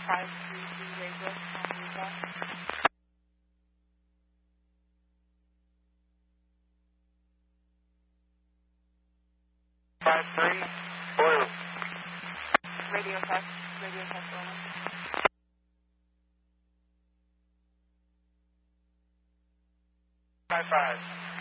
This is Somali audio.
533 Radio, America. 53, blue. Radio test, Roland. 55.